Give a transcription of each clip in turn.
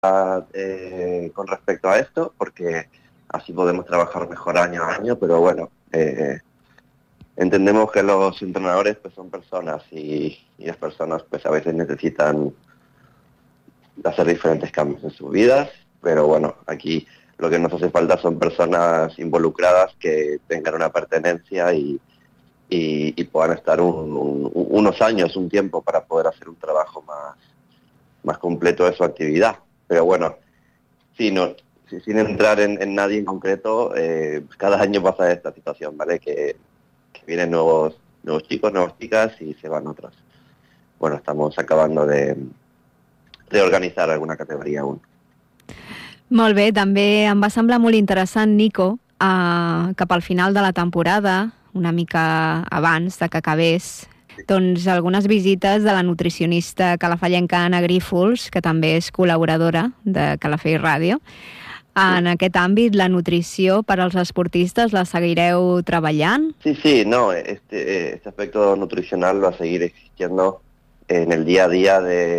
con respecto a esto, porque así podemos trabajar mejor año a año, pero bueno, entendemos que los entrenadores pues son personas y las personas pues a veces necesitan hacer diferentes cambios en sus vidas, pero bueno, aquí lo que nos hace falta son personas involucradas que tengan una pertenencia y puedan estar unos años, un tiempo para poder hacer un trabajo más completo de su actividad. Pero bueno, sí, no, sin entrar en nadie en concreto, cada año pasa esta situación, ¿vale? Que vienen nuevos chicos, nuevas chicas y se van otros. Bueno, estamos acabando de organitzar alguna categoria aún. Molt bé, també em va semblar molt interessant, Nico, cap al final de la temporada, una mica abans de que acabés, doncs algunes visites de la nutricionista calafallenca Anna Grífols, que també és col·laboradora de Calafell Ràdio. En aquest àmbit, la nutrició per als esportistes la seguireu treballant? Sí, no, este aspecto nutricional va a seguir existiendo en el día a día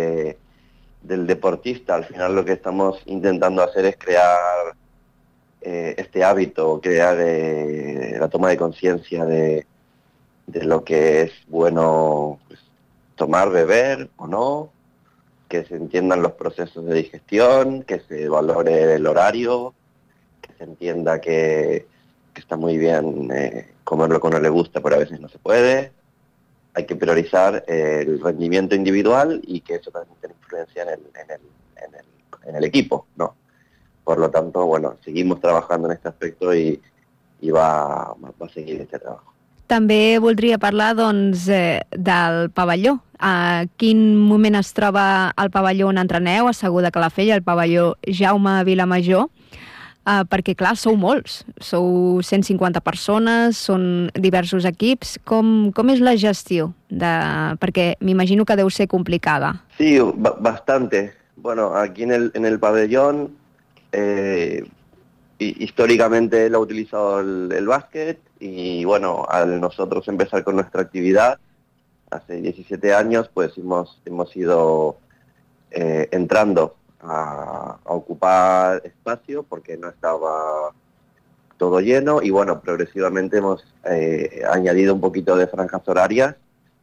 del deportista. Al final lo que estamos intentando hacer es crear este hábito, crear la toma de conciencia de lo que es bueno pues, tomar, beber o no, que se entiendan los procesos de digestión, que se valore el horario, que se entienda que está muy bien comer lo que no le gusta, pero a veces no se puede. Hay que priorizar el rendimiento individual y que eso también tiene influencia en el equipo, ¿no? Por lo tanto, bueno, seguimos trabajando en este aspecto y va a seguir este trabajo. També voldria parlar, doncs, del pavelló. A quin moment es troba el pavelló on entreneu, a Segur de Calafell, el pavelló Jaume Vilamajor? Perquè, clar, sou molts. Sou 150 persones, són diversos equips. Com és la gestió? Perquè m'imagino que deu ser complicada. Sí, bastante. Bueno, aquí en el pabellón, históricamente él ha utilizado el básquet y bueno, al nosotros empezar con nuestra actividad hace 17 años, pues hemos ido entrando a ocupar espacio porque no estaba todo lleno y bueno, progresivamente hemos añadido un poquito de franjas horarias,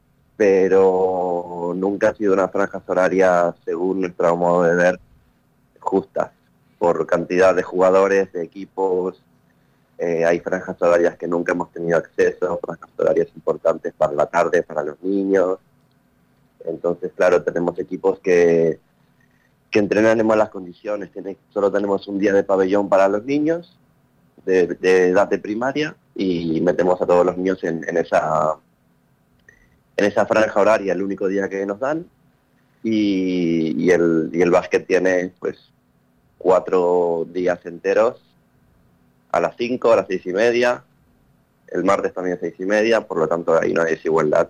pero nunca ha sido unas franjas horarias, según nuestro modo de ver, justas por cantidad de jugadores, de equipos. Hay franjas horarias que nunca hemos tenido acceso, franjas horarias importantes para la tarde, para los niños. Entonces, claro, tenemos equipos que entrenan en malas condiciones. Solo tenemos un día de pabellón para los niños de edad de primaria y metemos a todos los niños en esa franja horaria, el único día que nos dan. Y el básquet tiene pues 4 días enteros a las 5, a las 6:30, el martes también a 6:30, por lo tanto hay una desigualdad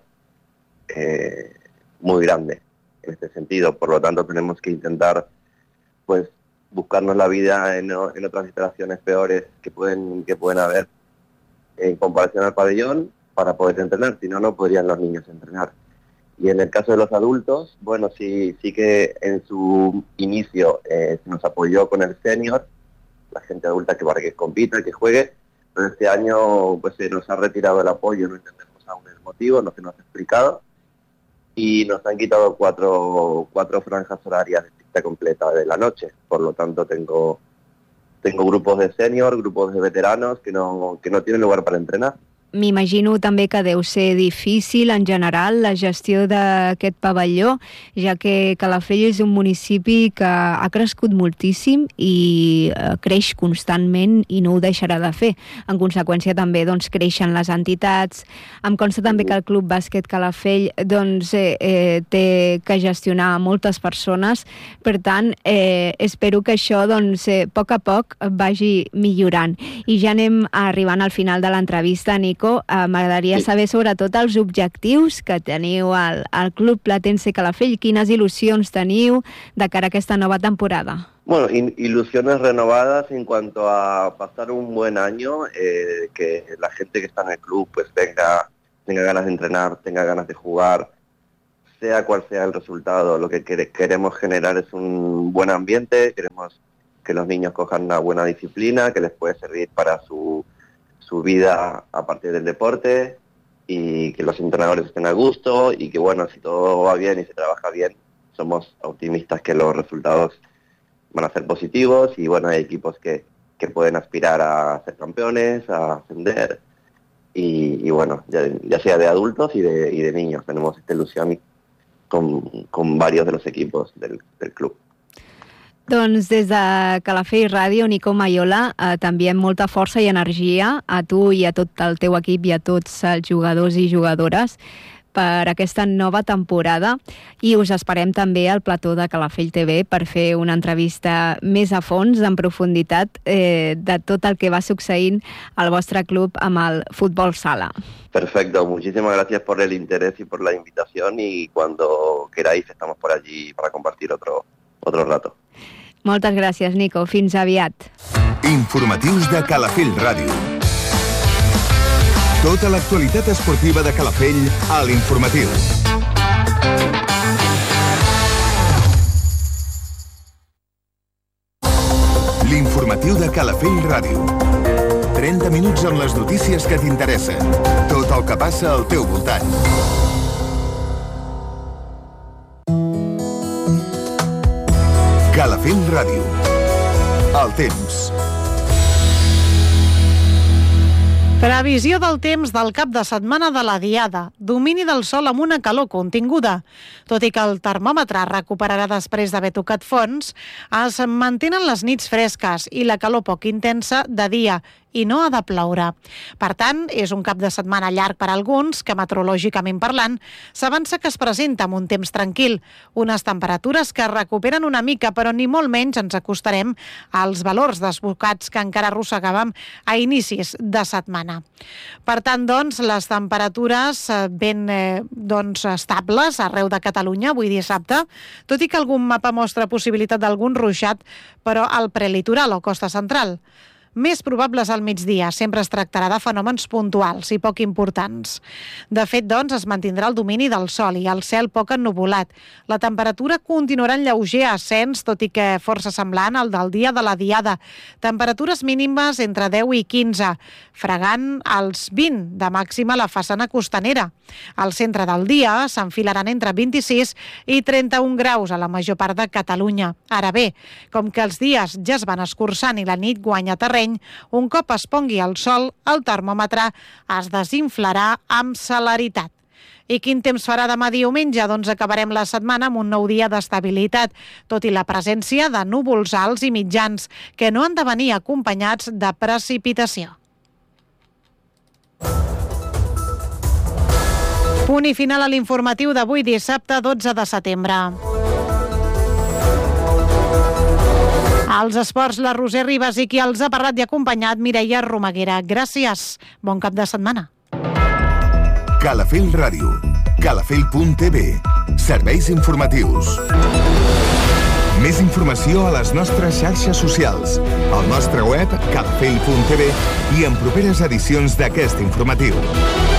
muy grande en este sentido, por lo tanto tenemos que intentar pues buscarnos la vida en otras instalaciones peores que pueden haber en comparación al pabellón para poder entrenar, si no, no podrían los niños entrenar. Y en el caso de los adultos, bueno, sí que en su inicio se nos apoyó con el senior, la gente adulta que para que compita, que juegue, pero este año pues se nos ha retirado el apoyo, no entendemos aún el motivo, no se nos ha explicado, y nos han quitado cuatro franjas horarias de cita completa de la noche. Por lo tanto, tengo grupos de senior, grupos de veteranos que no tienen lugar para entrenar. M'imagino també que deu ser difícil en general la gestió d'aquest pavelló, ja que Calafell és un municipi que ha crescut moltíssim i creix constantment i no ho deixarà de fer. En conseqüència també doncs, creixen les entitats. Em consta també que el Club Bàsquet Calafell doncs, té que gestionar moltes persones, per tant espero que això doncs, a poc vagi millorant. I ja anem arribant al final de l'entrevista, Nico. M'agradaria saber sobretot els objectius que teniu al Club Platense Calafell. Quines il·lusions teniu de cara a aquesta nova temporada? Bueno, ilusiones renovadas en cuanto a pasar un buen año, que la gente que está en el club pues tenga ganas de entrenar, tenga ganas de jugar, sea cual sea el resultado, lo que queremos generar es un buen ambiente, queremos que los niños cojan una buena disciplina que les puede servir para su vida a partir del deporte, y que los entrenadores estén a gusto, y que bueno, si todo va bien y se trabaja bien, somos optimistas que los resultados van a ser positivos, y bueno, hay equipos que pueden aspirar a ser campeones, a ascender, y bueno, ya sea de adultos y de niños. Tenemos esta ilusión con varios de los equipos del club. Doncs des de Calafell Ràdio, Nico Maiola, també amb molta força i energia a tu i a tot el teu equip i a tots els jugadors i jugadores per aquesta nova temporada, i us esperem també al plató de Calafell TV per fer una entrevista més a fons, en profunditat, de tot el que va succeint al vostre club amb el futbol sala. Perfecto, muchísimas gracias por el interés y por la invitación, y cuando queráis estamos por allí para compartir otro rato. Moltes gràcies, Nico. Fins aviat. Informatius de Calafell Ràdio. Tota l'actualitat esportiva de Calafell a l'Informatiu. L'Informatiu de Calafell Ràdio. 30 minuts amb les notícies que t'interessen. Tot el que passa al teu voltant. Calafell Ràdio. El temps. Previsió del temps del cap de setmana de la Diada. Domini del sol amb una calor continguda. Tot i que el termòmetre recuperarà després d'haver tocat fons, es mantenen les nits fresques i la calor poc intensa de dia, i no ha de ploure. Per tant, és un cap de setmana llarg per a alguns, que meteorològicament parlant, s'avança que es presenta amb un temps tranquil, unes temperatures que recuperen una mica, però ni molt menys ens acostarem als valors desbocats que encara arrossegàvem a inicis de setmana. Per tant, doncs, les temperatures ben estables arreu de Catalunya avui dissabte, tot i que algun mapa mostra possibilitat d'algun ruixat, però al prelitoral o costa central. Més probables al migdia. Sempre es tractarà de fenòmens puntuals i poc importants. De fet, doncs, es mantindrà el domini del sol i el cel poc ennuvolat. La temperatura continuarà en lleuger ascens, tot i que força semblant al del dia de la Diada. Temperatures mínimes entre 10 i 15, fregant als 20 de màxima a la façana costanera. Al centre del dia s'enfilaran entre 26 i 31 graus a la major part de Catalunya. Ara bé, com que els dies ja es van escurçant i la nit guanya terreny, un cop es pongui el sol, el termòmetre es desinflarà amb celeritat. I quin temps farà demà diumenge? Doncs acabarem la setmana amb un nou dia d'estabilitat, tot i la presència de núvols alts i mitjans, que no han de venir acompanyats de precipitació. Punt i final a l'informatiu d'avui, dissabte 12 de setembre. Als esports, la Roser Ribas, i qui els ha parlat i acompanyat, Mireia Romaguera. Gràcies. Bon cap de setmana. Calafell Ràdio. Calafell.tv. Serveis informatius. Més informació a les nostres xarxes socials, al nostre web calafell.tv i en properes edicions d'aquest informatiu.